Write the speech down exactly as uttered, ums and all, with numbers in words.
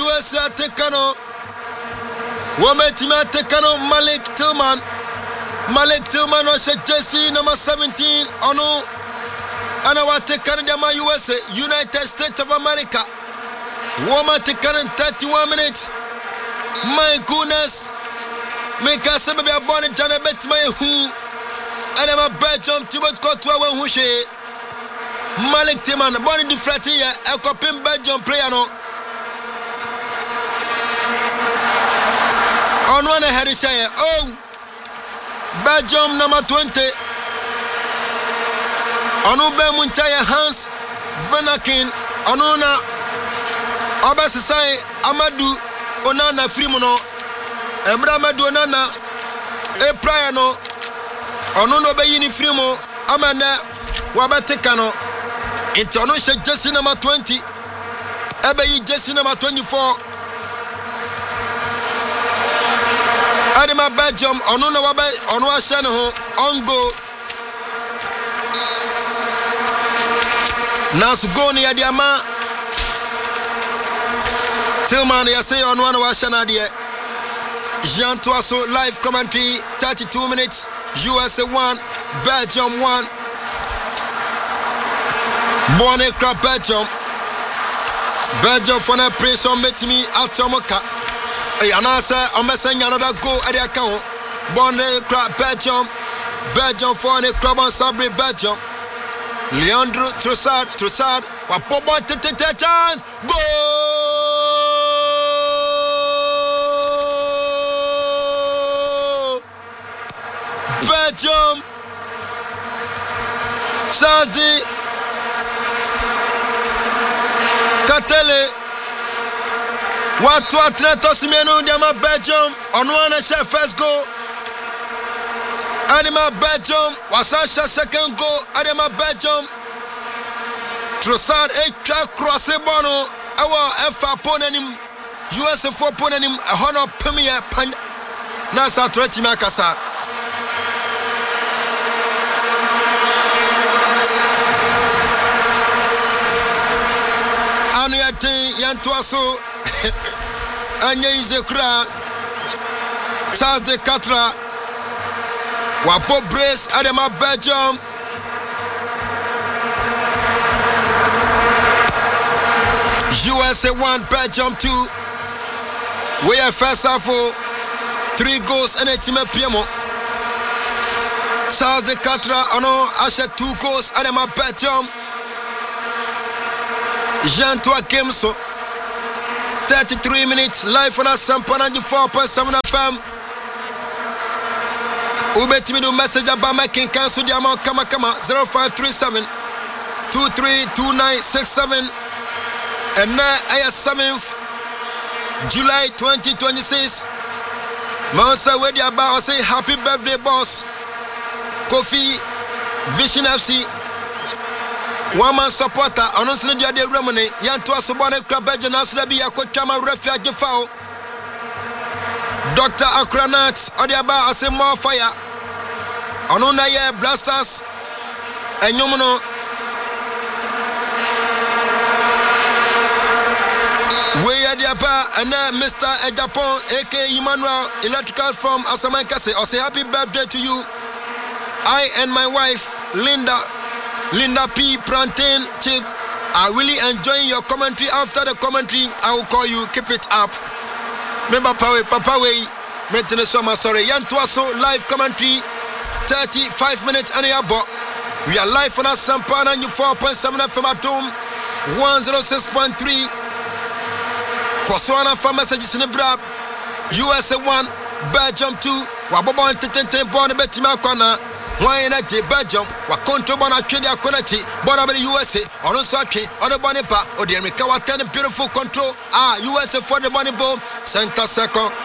U S A tekano. Women team tekano Malik Tillman. Malik Tillman was a jersey number seventeen. Ono. And I want to Canada, my U S A, United States of America. Woman to Canada, thirty-one minutes. My goodness. Make us a baby born in China, bet my who. And I'm a Belgium, Tibet got to our who she. Malik Tillman, born in the flat here, a copy Belgium player. No. On one head is saying, oh, Belgium number twenty. Onube Muntaya Hans Venakin Onuna Obasai Amadu Onana Frimono Ebramadu Onana E Priano Onuno Bayini Frimo Amana Wabatekano Intonusha Jesse number twenty Ebe Jesse number twenty-four Adema Belgium Onuna Wabe Onwa Shanaho Ongo Nasugoni Adiama Tillman, I say on one was Shanadia Jean Toasso live commentary, thirty-two minutes, U S A one, Belgium one. Bonne crap Belgium. Belgium for a pressure met me out Tomoka. Yanasa, I'm messing another go at the account. Bonne crap Belgium. Belgium for a crab on Sabri Belgium. Leandro Trossard, Trossard, Wapobo chance, go! Belgium, Sazdi, Katele, Watu Atleto Simenu, Diama Belgium, on one chef first goal. Adema Belgium, Wasasha second goal, Adema Belgium. Trossard, Echa Crosse Bono, our F A Ponenim, U S A four Ponenim, a honor premier Pan Nasa Treti Makasa. Anuyate Yantuaso, Anya Izekra, Charles de Catra. Wapo brace Adema Belgium. U S A one, Belgium two. We are first half for three goals and a team of Piemo. Charles de Catra, Ano, Asha two goals, Adema Belgium. Jean-Toi Kemso. thirty-three minutes, live on a Sampa ninety-four point seven F M. Ubet me do message about making cancel the amount kama kama zero five three seven two three two nine six seven and now I am seventh July twenty twenty-six. Monster where they about say happy birthday boss Kofi Vision F C one man supporter honestly the day remedy Yantua Subane Krabeja Nasra be a Kochama refuge foul. Doctor Akranat, Odiaba, I say more fire. Onona ye blasters and Yomono. We are the Apa and then Mister Ejapon, A K Emmanuel, electrical from Asamankase. I say happy birthday to you. I and my wife, Linda, Linda P. Plantain Chip, are really enjoying your commentary. After the commentary, I will call you. Keep it up. Remember, Papa, Papa, way, maintenance, sorry, Yantuaso live commentary, thirty-five minutes and a bo. We are live on a Sampa ninety-four point seven F M at home, one oh six point three. Koswana for messages in the Brab, U S A one, Belgium two, Wabobo Tente Bonne Betima Kona, why in a Belgium, Wakonto Bona Kedia Konati, Bona U S A, or Saki, or the Bonipa, or the America, ten beautiful control, ah, U S A for the Bonnie Bowl, Center second.